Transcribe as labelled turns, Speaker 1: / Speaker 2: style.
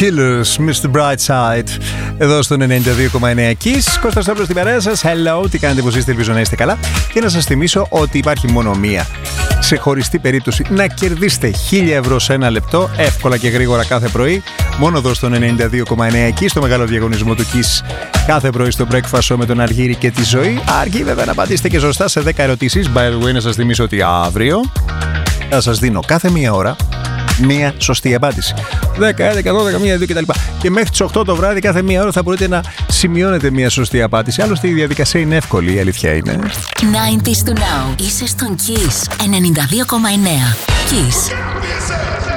Speaker 1: Killers, Mr. Brightside. Εδώ στο 92,9 Kiss. Κώστας Σταύρος στην παρέα σας. Hello, τι κάνετε, πως είστε, ελπίζω να είστε καλά. Και να σας θυμίσω ότι υπάρχει μόνο μία ξεχωριστή περίπτωση να κερδίσετε 1.000 ευρώ σε ένα λεπτό, εύκολα και γρήγορα κάθε πρωί. Μόνο εδώ στο 92,9 Kiss, στο μεγάλο διαγωνισμό του Kiss. Κάθε πρωί στο Breakfast Show με τον Αργύρη και τη Ζωή. Αρκεί βέβαια να απαντήσετε και σωστά σε 10 ερωτήσεις. By the way, να σας θυμίσω ότι αύριο θα σας δίνω κάθε μία ώρα μία σωστή απάντηση. 10, 11, 12, 1, 2 κτλ. Και μέχρι τις 8 το βράδυ κάθε μία ώρα θα μπορείτε να σημειώνετε μία σωστή απάντηση. Άλλωστε η διαδικασία είναι εύκολη, η αλήθεια είναι.
Speaker 2: 90s to now. Είσαι στον Kiss 92,9. Kiss.